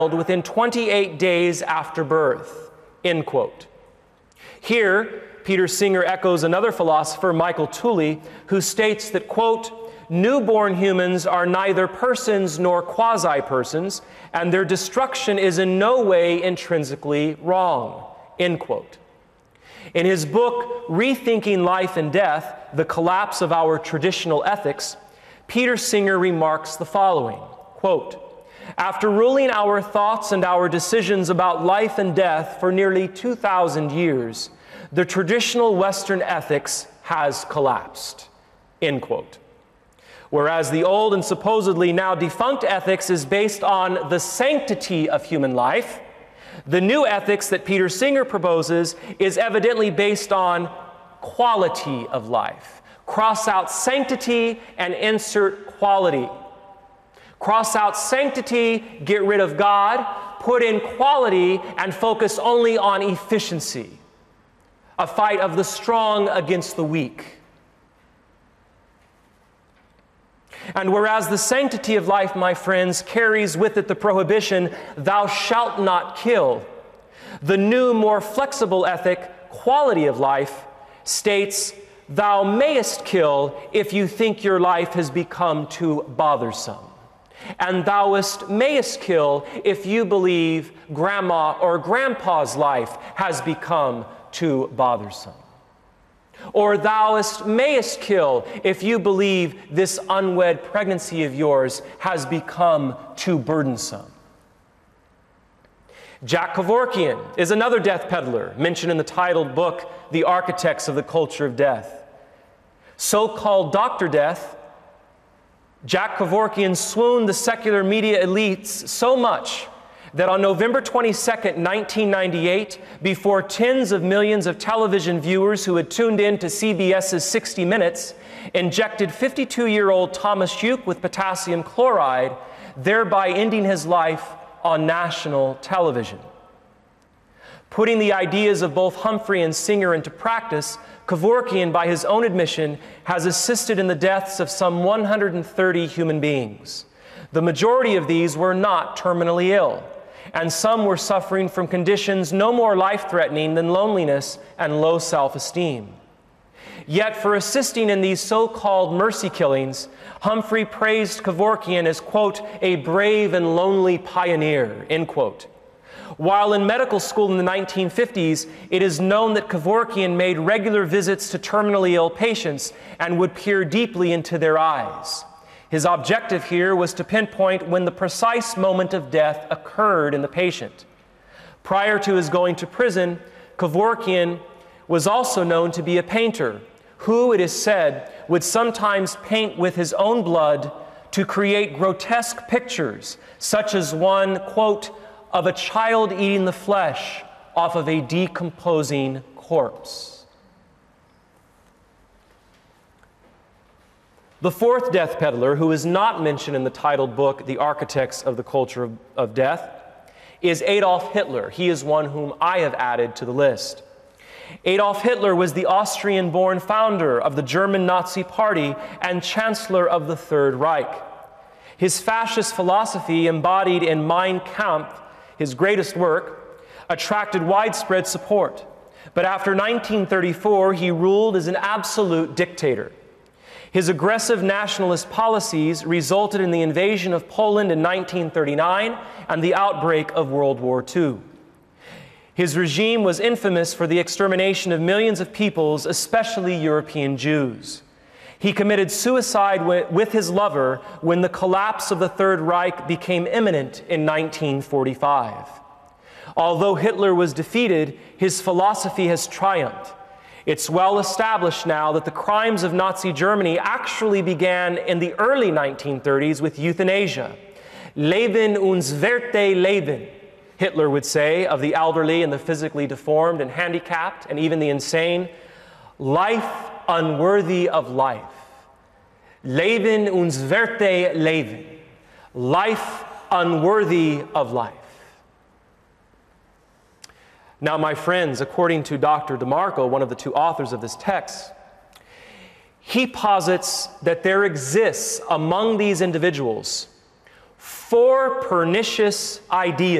within 28 days after birth, end quote. Here, Peter Singer echoes another philosopher, Michael Tooley, who states that, quote, newborn humans are neither persons nor quasi-persons, and their destruction is in no way intrinsically wrong, end quote. In his book, Rethinking Life and Death, The Collapse of Our Traditional Ethics, Peter Singer remarks the following, quote, after ruling our thoughts and our decisions about life and death for nearly 2,000 years, the traditional Western ethics has collapsed, end quote. Whereas the old and supposedly now defunct ethics is based on the sanctity of human life, the new ethics that Peter Singer proposes is evidently based on quality of life. Cross out sanctity and insert quality. Cross out sanctity, get rid of God, put in quality, and focus only on efficiency. A fight of the strong against the weak. And whereas the sanctity of life, my friends, carries with it the prohibition, thou shalt not kill, the new, more flexible ethic, quality of life, states, thou mayest kill if you think your life has become too bothersome. And thou mayest kill if you believe grandma or grandpa's life has become too bothersome. Or thou mayest kill if you believe this unwed pregnancy of yours has become too burdensome. Jack Kevorkian is another death peddler mentioned in the titled book, The Architects of the Culture of Death. So-called Dr. Death, Jack Kevorkian swooned the secular media elites so much that on November 22nd, 1998, before tens of millions of television viewers who had tuned in to CBS's 60 Minutes, injected 52-year-old Thomas Houck with potassium chloride, thereby ending his life on national television. Putting the ideas of both Humphrey and Singer into practice, Kevorkian, by his own admission, has assisted in the deaths of some 130 human beings. The majority of these were not terminally ill, and some were suffering from conditions no more life-threatening than loneliness and low self-esteem. Yet for assisting in these so-called mercy killings, Humphrey praised Kevorkian as, quote, a brave and lonely pioneer, end quote. While in medical school in the 1950s, it is known that Kevorkian made regular visits to terminally ill patients and would peer deeply into their eyes. His objective here was to pinpoint when the precise moment of death occurred in the patient. Prior to his going to prison, Kevorkian was also known to be a painter who, it is said, would sometimes paint with his own blood to create grotesque pictures, such as one, quote, of a child eating the flesh off of a decomposing corpse. The fourth death peddler, who is not mentioned in the titled book, The Architects of the Culture of Death, is Adolf Hitler. He is one whom I have added to the list. Adolf Hitler was the Austrian-born founder of the German Nazi Party and chancellor of the Third Reich. His fascist philosophy, embodied in Mein Kampf, his greatest work, attracted widespread support. But after 1934, he ruled as an absolute dictator. His aggressive nationalist policies resulted in the invasion of Poland in 1939 and the outbreak of World War II. His regime was infamous for the extermination of millions of peoples, especially European Jews. He committed suicide with his lover when the collapse of the Third Reich became imminent in 1945. Although Hitler was defeated, his philosophy has triumphed. It's well established now that the crimes of Nazi Germany actually began in the early 1930s with euthanasia. Leben uns werte Leben, Hitler would say of the elderly and the physically deformed and handicapped and even the insane. Life unworthy of life. Leben uns werte Leben. Life unworthy of life. Now, my friends, according to Dr. DeMarco, one of the two authors of this text, he posits that there exists among these individuals 4 pernicious ideas